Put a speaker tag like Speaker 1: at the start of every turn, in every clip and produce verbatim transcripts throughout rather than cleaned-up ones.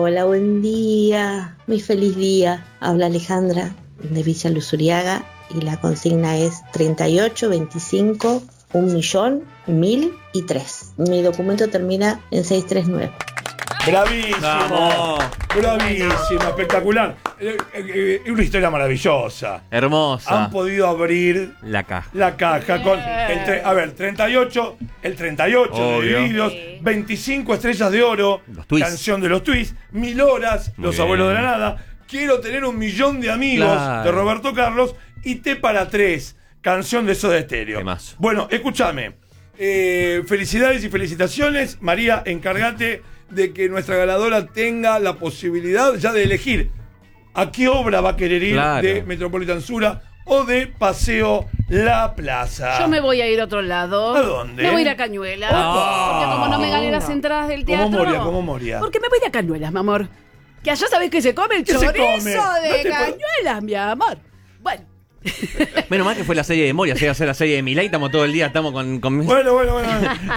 Speaker 1: Hola, buen día, muy feliz día. Habla Alejandra de Villa Luzuriaga y la consigna es treinta y ocho, veinticinco, un millón, mil y tres. Mi documento termina en seiscientos treinta y nueve.
Speaker 2: Bravísimo,
Speaker 3: Vamos.
Speaker 2: bravísimo, espectacular. Es eh, eh, una historia maravillosa.
Speaker 3: Hermosa.
Speaker 2: Han podido abrir
Speaker 3: La caja.
Speaker 2: la caja con el tre- a ver, treinta y ocho, el treinta y ocho
Speaker 3: Obvio.
Speaker 2: divididos, veinticinco estrellas de oro,
Speaker 3: Los Twists.
Speaker 2: canción de los Twists, mil horas,
Speaker 3: Muy
Speaker 2: los
Speaker 3: bien.
Speaker 2: abuelos de la nada, quiero tener un millón de amigos
Speaker 3: Claro.
Speaker 2: de Roberto Carlos y T para tres, canción de Soda Stereo.
Speaker 3: Temazo.
Speaker 2: Bueno, escúchame. Eh, felicidades y felicitaciones. María, encárgate de que nuestra ganadora tenga la posibilidad ya de elegir a qué obra va a querer ir,
Speaker 3: Claro.
Speaker 2: de Metropolitan Sura o de Paseo La Plaza.
Speaker 4: Yo me voy a ir a otro lado.
Speaker 2: ¿A dónde?
Speaker 4: Me voy a ir a Cañuelas.
Speaker 2: Opa.
Speaker 4: Porque como no me gané las entradas del
Speaker 2: ¿Cómo
Speaker 4: teatro.
Speaker 2: Moria? ¿Cómo Moria?
Speaker 4: Porque me voy a Cañuelas, mi amor. Que allá sabés que se come el
Speaker 2: ¿Qué se
Speaker 4: chorizo
Speaker 2: come?
Speaker 4: de
Speaker 2: No te puedo-
Speaker 4: Cañuelas, mi amor. Bueno.
Speaker 3: Menos mal que fue la serie de Moria, llega a ser la serie de Milei, estamos todo el día, estamos con... con...
Speaker 2: Bueno, bueno, bueno.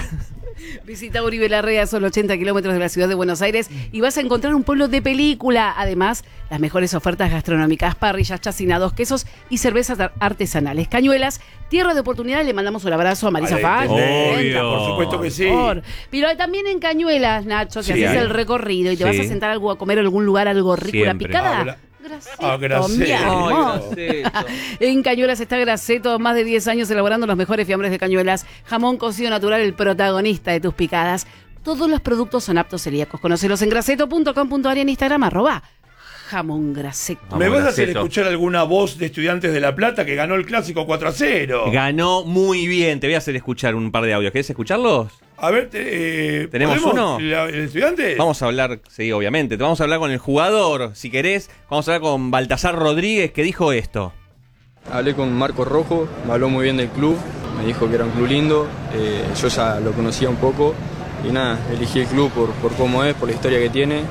Speaker 4: Visita Uribe Larrea, solo ochenta kilómetros de la ciudad de Buenos Aires, y vas a encontrar un pueblo de película. Además, las mejores ofertas gastronómicas, parrillas, chacinados, quesos y cervezas ar- artesanales. Cañuelas, tierra de oportunidad. Le mandamos un abrazo a Marisa
Speaker 2: A la
Speaker 4: Faz.
Speaker 3: intendenta,
Speaker 2: por supuesto que sí.
Speaker 4: Por- Pero también en Cañuelas, Nacho, si
Speaker 3: Sí,
Speaker 4: haces
Speaker 3: hay.
Speaker 4: el recorrido y te
Speaker 3: Sí.
Speaker 4: vas a sentar algo a comer en algún lugar algo rico, una
Speaker 3: Siempre.
Speaker 4: picada.
Speaker 2: Ah, gra-
Speaker 4: Graceto,
Speaker 2: ah, graceto.
Speaker 4: mi amor.
Speaker 3: Ay, Graceto.
Speaker 4: En Cañuelas está Graceto, más de diez años elaborando los mejores fiambres de Cañuelas, jamón cocido natural, el protagonista de tus picadas. Todos los productos son aptos celíacos. Conocelos en graceto punto com punto a r y en Instagram, arroba jamón Graceto.
Speaker 2: ¿Me
Speaker 3: Vamos,
Speaker 2: vas a hacer
Speaker 3: Graceto.
Speaker 2: escuchar alguna voz de Estudiantes de La Plata que ganó el clásico cuatro a cero?
Speaker 3: Ganó muy bien, te voy a hacer escuchar un par de audios. ¿Querés escucharlos?
Speaker 2: A ver, te- eh,
Speaker 3: ¿Tenemos
Speaker 2: ¿podemos?
Speaker 3: uno?
Speaker 2: La- ¿El Estudiante?
Speaker 3: Vamos a hablar, sí, obviamente, te vamos a hablar con el jugador, si querés. Vamos a hablar con Baltasar Rodríguez, que dijo esto.
Speaker 5: Hablé con Marco Rojo, me habló muy bien del club, me dijo que era un club lindo, eh, yo ya lo conocía un poco y nada, elegí el club por, por cómo es, por la historia que tiene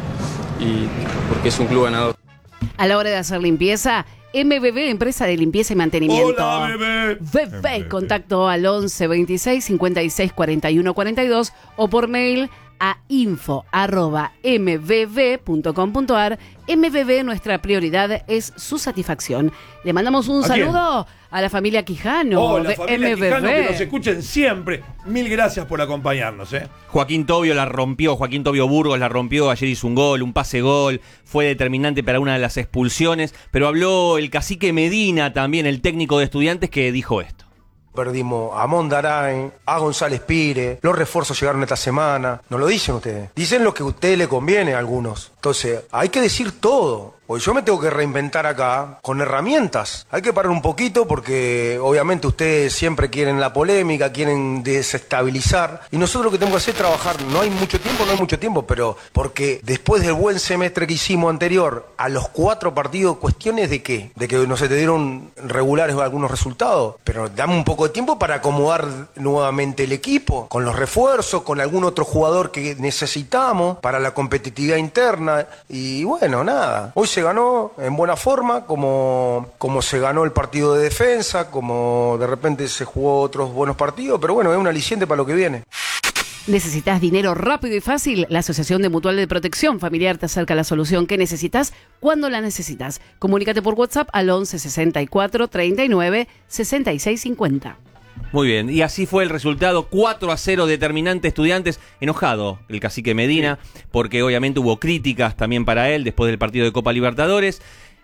Speaker 5: y porque es un club ganador.
Speaker 4: A la hora de hacer limpieza, M B B, empresa de limpieza y mantenimiento.
Speaker 2: Hola, bebé.
Speaker 4: Bebé, contacto al once veintiséis cincuenta y seis cuarenta y uno cuarenta y dos o por mail a info arroba m b b punto com punto a r. M B B, nuestra prioridad es su satisfacción. Le mandamos un
Speaker 2: ¿A quién?
Speaker 4: saludo a la familia Quijano
Speaker 2: Oh, la
Speaker 4: de
Speaker 2: familia
Speaker 4: M B B.
Speaker 2: Quijano, que nos escuchen siempre. Mil gracias por acompañarnos, ¿eh?
Speaker 3: Joaquín Tobio la rompió, Joaquín Tobio Burgos la rompió, ayer hizo un gol, un pase gol, fue determinante para una de las expulsiones, pero habló el cacique Medina también, el técnico de Estudiantes, que dijo esto.
Speaker 6: Perdimos a Mondarain, a González Pire, los refuerzos llegaron esta semana. No lo dicen ustedes. Dicen lo que a ustedes le conviene a algunos. Entonces, hay que decir todo. Porque yo me tengo que reinventar acá con herramientas. Hay que parar un poquito porque obviamente ustedes siempre quieren la polémica, quieren desestabilizar. Y nosotros lo que tenemos que hacer es trabajar. No hay mucho tiempo, no hay mucho tiempo, pero porque después del buen semestre que hicimos anterior, a los cuatro partidos, ¿cuestiones de qué? De que no se te dieron regulares algunos resultados. Pero dame un poco de tiempo para acomodar nuevamente el equipo, con los refuerzos, con algún otro jugador que necesitamos para la competitividad interna. Y bueno, nada. Hoy se ganó en buena forma, como, como se ganó el partido de defensa, como de repente se jugó otros buenos partidos, pero bueno, es un aliciente para lo que viene.
Speaker 4: ¿Necesitas dinero rápido y fácil? La Asociación de Mutual de Protección Familiar te acerca la solución que necesitas cuando la necesitas. Comunícate por WhatsApp al once sesenta y cuatro treinta y nueve sesenta y seis cincuenta.
Speaker 3: Muy bien, y así fue el resultado, cuatro a cero, determinante. Estudiantes, enojado el cacique Medina, porque obviamente hubo críticas también para él después del partido de Copa Libertadores.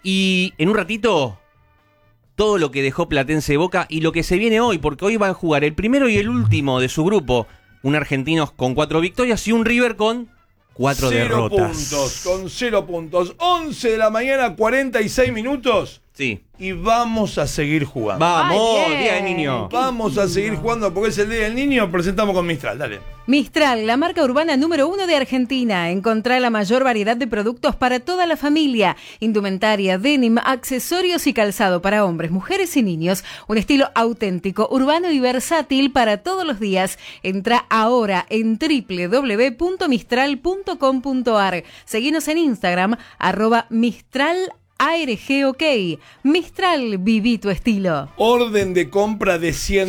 Speaker 3: Y en un ratito, todo lo que dejó Platense Boca y lo que se viene hoy, porque hoy van a jugar el primero y el último de su grupo, un Argentinos con cuatro victorias y un River con cuatro
Speaker 2: cero
Speaker 3: derrotas.
Speaker 2: puntos, con cero puntos. once de la mañana, cuarenta y seis minutos.
Speaker 3: Sí.
Speaker 2: Y vamos a seguir jugando.
Speaker 3: Vamos,
Speaker 4: Ay, bien.
Speaker 3: Día del Niño.
Speaker 2: Vamos a seguir jugando porque es el Día del Niño. Presentamos con Mistral, dale.
Speaker 7: Mistral, la marca urbana número uno de Argentina. Encontrá la mayor variedad de productos para toda la familia. Indumentaria, denim, accesorios y calzado para hombres, mujeres y niños. Un estilo auténtico, urbano y versátil para todos los días. Entrá ahora en doble u doble u doble u punto mistral punto com punto a r. Seguinos en Instagram, arroba Mistral A R G OK. Mistral, viví tu estilo.
Speaker 2: Orden de compra de cien